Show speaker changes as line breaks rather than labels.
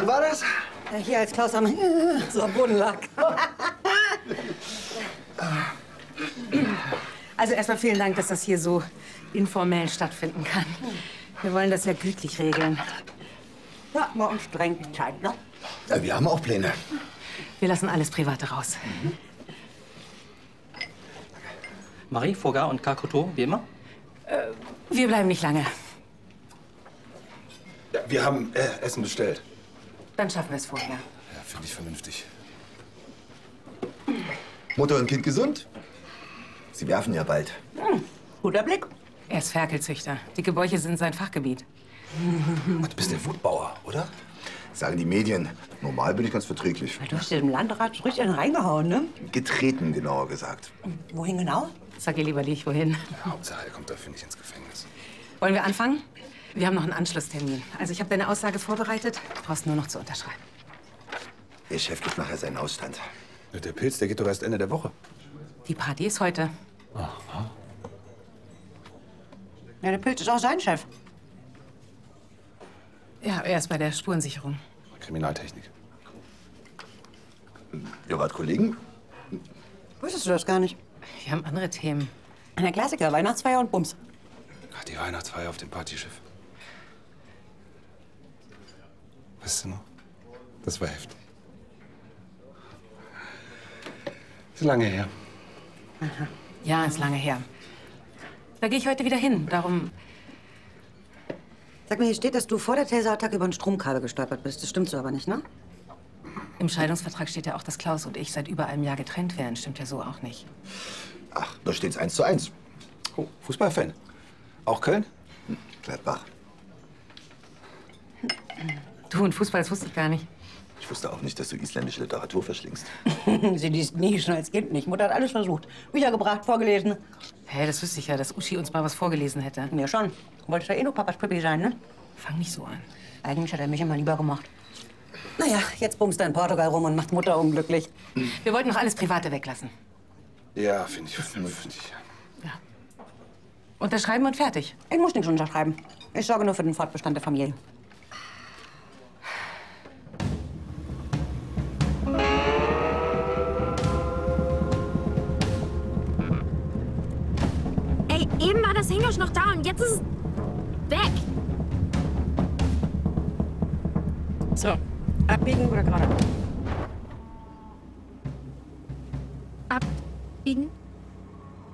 war das?
Ja, hier als Klaus am so am Boden lag. Also erstmal vielen Dank, dass das hier so informell stattfinden kann. Wir wollen das ja gütlich regeln.
Ja, mal uns streng Zeit, ne?
Ja, wir haben auch Pläne.
Wir lassen alles Private raus.
Marie, Fogar und Kakoto, wie immer?
Wir bleiben nicht lange.
Ja, wir haben Essen bestellt.
Dann schaffen wir es vorher.
Ja, finde ich vernünftig. Mutter und Kind gesund? Sie werfen ja bald.
Guter Blick.
Er ist Ferkelzüchter. Dicke Bäuche sind sein Fachgebiet.
Du bist der Wutbauer, oder? Sagen die Medien. Normal bin ich ganz verträglich.
Du hast dem Landrat so richtig einen reingehauen, ne?
Getreten, genauer gesagt.
Wohin genau?
Sag ihr lieber nicht, wohin.
Hauptsache, er kommt dafür nicht ins Gefängnis.
Wollen wir anfangen? Wir haben noch einen Anschlusstermin. Also ich habe deine Aussage vorbereitet. Du brauchst nur noch zu unterschreiben.
Der Chef gibt nachher seinen Ausstand. Der Pilz, der geht doch erst Ende der Woche.
Die Party ist heute.
Aha.
Ja, der Pilz ist auch sein Chef.
Ja, er ist bei der Spurensicherung.
Kriminaltechnik. Ihr wart Kollegen?
Wusstest du das gar nicht?
Wir haben andere Themen.
Der Klassiker, Weihnachtsfeier und Bums.
Ach, die Weihnachtsfeier auf dem Partyschiff. Weißt du noch? Das war heftig. Ist lange her.
Aha. Ja, ist lange her. Da gehe ich heute wieder hin. Darum.
Sag mir, hier steht, dass du vor der Taserattacke über ein Stromkabel gestolpert bist. Das stimmt so aber nicht, ne?
Im Scheidungsvertrag steht ja auch, dass Klaus und ich seit über einem Jahr getrennt wären. Stimmt ja so auch nicht.
Ach, da steht's 1:1. Oh, Fußballfan. Auch Köln? Gladbach.
Du und Fußball, das wusste ich gar nicht.
Ich wusste auch nicht, dass du isländische Literatur verschlingst.
Sie liest nie, schon als Kind nicht. Mutter hat alles versucht. Bücher gebracht, vorgelesen.
Hä, das wüsste ich ja, dass Uschi uns mal was vorgelesen hätte.
Mir schon. Wolltest ja eh nur Papas Pippi sein, ne?
Fang nicht so an.
Eigentlich hat er mich immer lieber gemacht. Naja, jetzt bumst er in Portugal rum und macht Mutter unglücklich.
Wir wollten noch alles Private weglassen.
Ja, finde ich vernünftig.
Ja. Unterschreiben und fertig.
Ich muss nichts unterschreiben. Ich sorge nur für den Fortbestand der Familie.
Ey, eben war das Englisch noch da und jetzt ist es weg.
So, abbiegen oder gerade?
Abbiegen?